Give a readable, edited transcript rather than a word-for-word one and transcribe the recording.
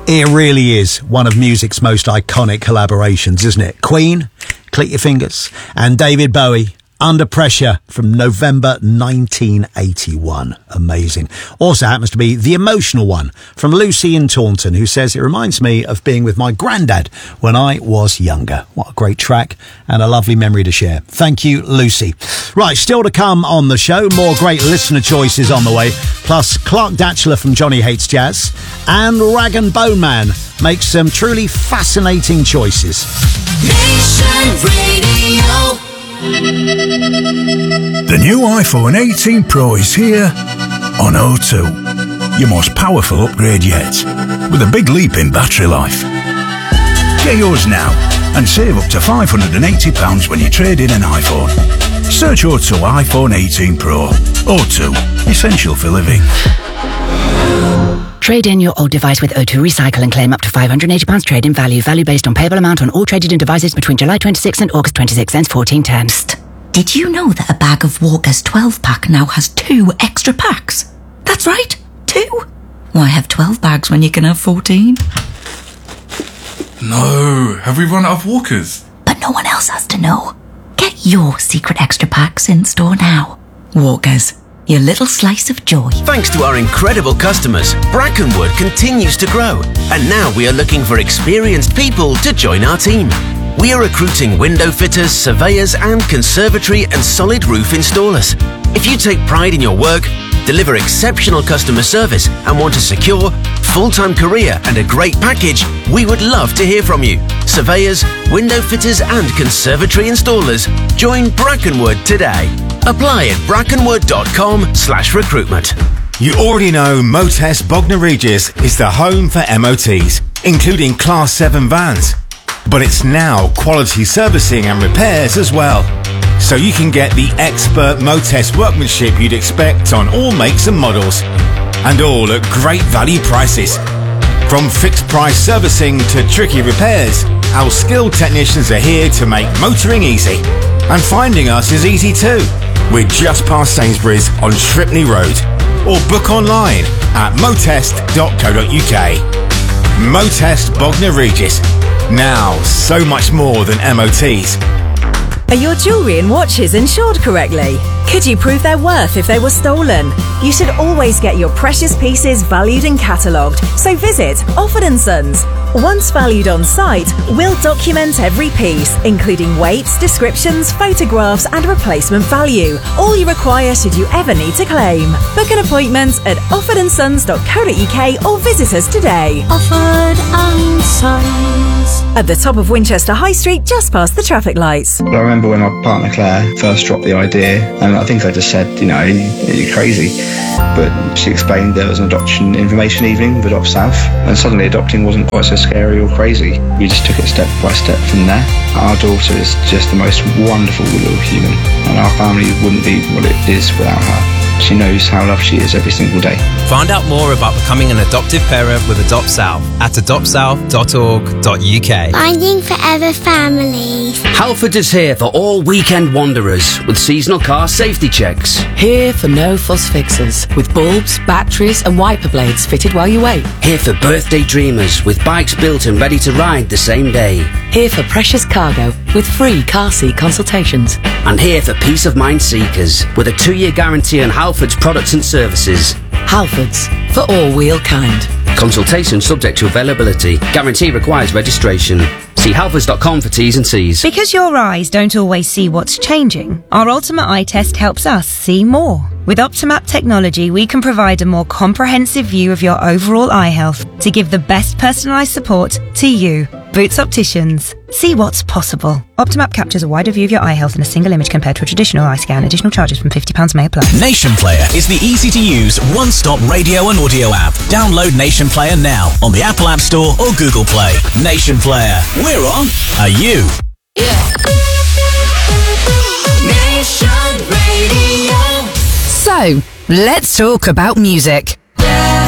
It really is one of music's most iconic collaborations, isn't it? Queen, Click Your Fingers, and David Bowie, Under Pressure from November 1981. Amazing. Also happens to be the emotional one from Lucy in Taunton, who says it reminds me of being with my granddad when I was younger. What a great track and a lovely memory to share. Thank you, Lucy. Right, still to come on the show, more great listener choices on the way, plus Clark Datchler from Johnny Hates Jazz, and Rag and Bone Man makes some truly fascinating choices. Nation Radio. The new iPhone 18 Pro is here on O2. Your most powerful upgrade yet, with a big leap in battery life. Get yours now and save up to £580 when you trade in an iPhone. Search O2 iPhone 18 Pro. O2, essential for living. Trade in your old device with O2 Recycle and claim up to £580 trade-in value. Value based on payable amount on all traded in devices between July 26 and August 26. Ends 14/10. Did you know that a bag of Walker's 12-pack now has 2 extra packs? That's right, 2. Why have 12 bags when you can have 14? No, have we run out of Walkers? But no one else has to know. Get your secret extra packs in store now. Walker's, your little slice of joy. Thanks to our incredible customers, Brackenwood continues to grow. And now we are looking for experienced people to join our team. We are recruiting window fitters, surveyors, and conservatory and solid roof installers. If you take pride in your work, deliver exceptional customer service, and want a secure, full-time career and a great package, we would love to hear from you. Surveyors, window fitters, and conservatory installers, join Brackenwood today. Apply at brackenwood.com/recruitment. You already know Motest Bognor Regis is the home for MOTs, including Class 7 vans. But it's now quality servicing and repairs as well. So you can get the expert Motest workmanship you'd expect on all makes and models. And all at great value prices. From fixed price servicing to tricky repairs, our skilled technicians are here to make motoring easy. And finding us is easy too. We're just past Sainsbury's on Shripney Road. Or book online at motest.co.uk. Motest Bognor Regis. Now, so much more than MOTs. Are your jewellery and watches insured correctly? Could you prove their worth if they were stolen? You should always get your precious pieces valued and catalogued, so visit Offord & Sons. Once valued on site, we'll document every piece, including weights, descriptions, photographs and replacement value. All you require should you ever need to claim. Book an appointment at offordandsons.co.uk or visit us today. Offord & Sons. At the top of Winchester High Street, just past the traffic lights. I remember when my partner Claire first dropped the idea, and I think I just said, you know, you're crazy. But she explained there was an adoption information evening with Adopt South, and suddenly adopting wasn't quite so scary or crazy. We just took it step by step from there. Our daughter is just the most wonderful little human, and our family wouldn't be what it is without her. She knows how loved she is every single day. Find out more about becoming an adoptive parent with Adopt South at adoptsouth.org.uk. Finding Forever Families. Halford is here for all weekend wanderers with seasonal car safety checks. Here for no fuss fixes with bulbs, batteries and wiper blades fitted while you wait. Here for birthday dreamers with bikes built and ready to ride the same day. Here for precious cargo with free car seat consultations. And here for peace of mind seekers with a 2-year guarantee on Halford's products and services. Halfords, for all wheel kind. Consultation subject to availability. Guarantee requires registration. See halfords.com for T's and C's. Because your eyes don't always see what's changing, our Ultimate Eye Test helps us see more. With Optimap technology, we can provide a more comprehensive view of your overall eye health to give the best personalised support to you. Boots Opticians. See what's possible. Optimap captures a wider view of your eye health in a single image compared to a traditional eye scan. Additional charges from £50 may apply. Nation Player is the easy-to-use, one-stop radio and audio app. Download Nation Player now on the Apple App Store or Google Play. Nation Player. We're on. Are you? Yeah. Nation Radio. So, let's talk about music.